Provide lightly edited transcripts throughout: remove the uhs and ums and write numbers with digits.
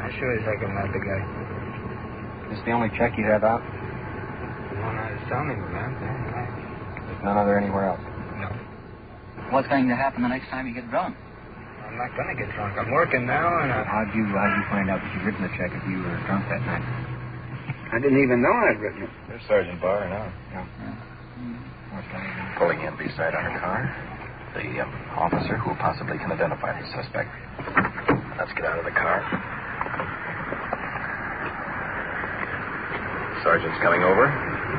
I sure as heck am not the guy. Is this the only check you have out? The one I was telling you about, There's none other anywhere else? No. What's going to happen the next time you get drunk? I'm not going to get drunk. I'm working now, and How'd you find out that you'd written the check if you were drunk that night? I didn't even know I'd written it. There's Sergeant Barr now. Yeah. Pulling in beside our car. The officer who possibly can identify the suspect. Let's get out of the car. Sergeant's coming over.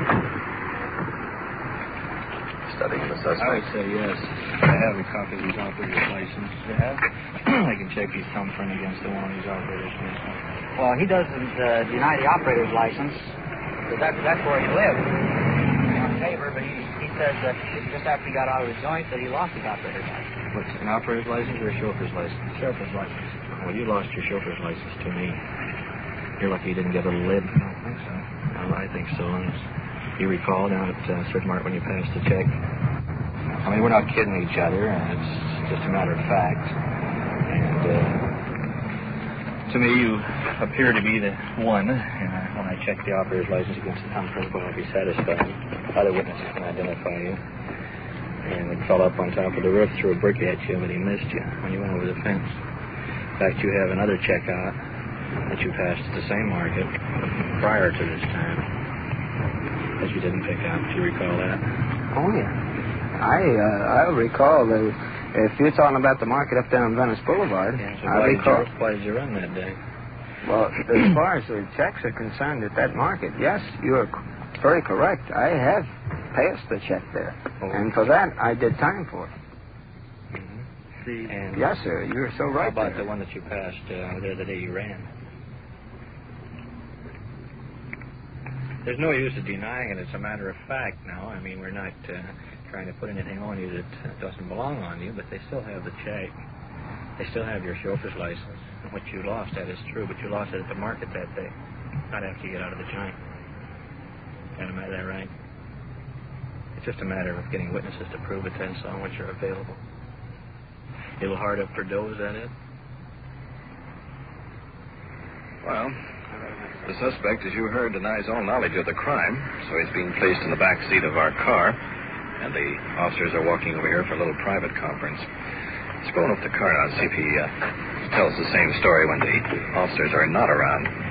Studying the suspect. I would say yes. I have a copy of his operator's license. You have? I can check his thumbprint against the one on his operator's license. Well, he doesn't deny the operator's license. That's where he lived. On paper, but he says that just after he got out of the joint that he lost his operator's license. What's an operator's license or a chauffeur's license? Chauffeur's license. Well, you lost your chauffeur's license to me. You're lucky you didn't get a little lid. I don't think so. Well, I think so. And you recall down at Supermart when you passed the check. I mean, we're not kidding each other, and it's just a matter of fact. And to me, you appear to be the one. And when I check the operator's license against the thumbprint, I'll be satisfied. Other witnesses can identify you. And it fell up on top of the roof, threw a brick at you, but he missed you when you went over the fence. In fact, you have another check out that you passed at the same market prior to this time that you didn't pick up. Do you recall that? Oh, yeah. I recall that if you're talking about the market up there on Venice Boulevard, Yeah, so I recall. why did you run that day? Well, as far as the checks are concerned at that market, yes, you're very correct. I have passed the check there. Oh. And for that, I did time for it. Mm-hmm. And Yes, sir. You're so right. how about there. the one that you passed there the day you ran? There's no use of denying it. It's a matter of fact now. I mean, we're not trying to put anything on you that doesn't belong on you, but they still have the check. They still have your chauffeur's license. And what you lost, that is true, but you lost it at the market that day, not after you get out of the joint. Am I that right? It's just a matter of getting witnesses to prove it, then, so which are available. A little hard up for dough, is that it? Well, the suspect, as you heard, denies all knowledge of the crime, so he's being placed in the back seat of our car, and the officers are walking over here for a little private conference. Let's go up the car now and see if he tells the same story when the officers are not around.